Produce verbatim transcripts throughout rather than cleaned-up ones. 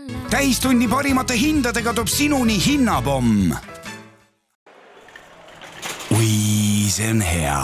täistunni parimate hindadega toob sinuni Hinnapomm. Ui, see on hea.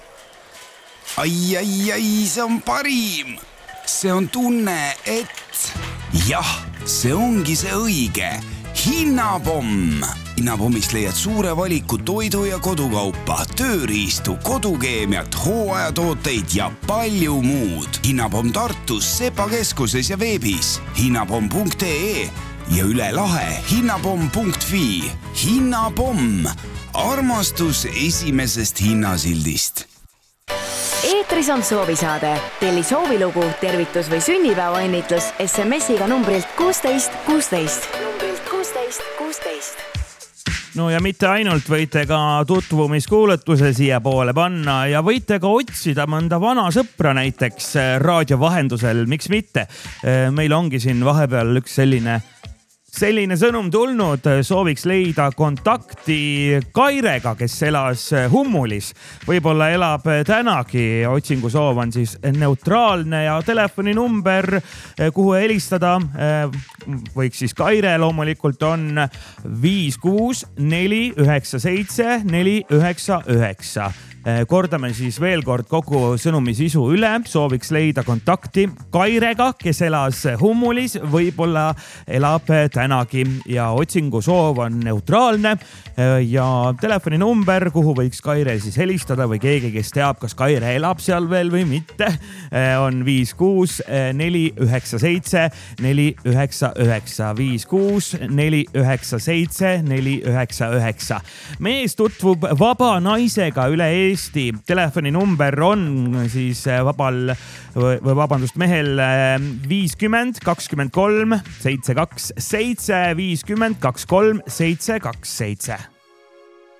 Ai, ai, ai, see on parim. See on tunne, et jah, see ongi see õige. Hinnapomm. Hinnapommist leiad suure valiku toidu ja kodukaupa, tööriistu, kodukeemiat, hooajatooteid ja palju muud. Hinnapomm Tartus, Sepa keskuses ja veebis hinnapomm punkt ee ja üle lahe hinnapomm punkt fi. Hinnapomm. Armastus esimesest hinnasildist. Eetris on soovisaade. Telli soovilugu, tervitus või sünnipäevaõnnitlus S M S-iga numbrilt kuusteist kuusteist. Numbrilt kuusteist kuusteist. No ja mitte ainult võite ka tutvumiskuulutuse siia poole panna ja võite ka otsida mõnda vana sõpra näiteks raadio vahendusel. Miks mitte? Meil ongi siin vahepeal üks selline Selline sõnum tulnud, sooviks leida kontakti Kairega, kes elas Hummulis. Võib-olla elab tänagi. Otsingusoov on siis neutraalne ja telefoninumber, kuhu helistada. Võiks siis Kaire loomulikult on viis kuus neli üheksa seitse neli üheksa üheksa. Kordame siis veel kord kogu sõnumi sisu üle. Sooviks leida kontakti Kairega, kes elas Hummulis, võib-olla elab tänagi ja otsingu soov on neutraalne ja telefoninumber, kuhu võiks Kaire siis helistada või keegi, kes teab, kas Kaire elab seal veel või mitte, on viis kuus neli üheksa seitse neli üheksa üheksa. viis kuus neli üheksa seitse neli üheksa üheksa. Mees tutvub vaba naisega üle Eesti. Telefoninumber on siis vabal või vabandust mehel viiskümmend kakskümmend kolm seitse kaks seitse viiskümmend kakskümmend kolm seitse kaks seitse.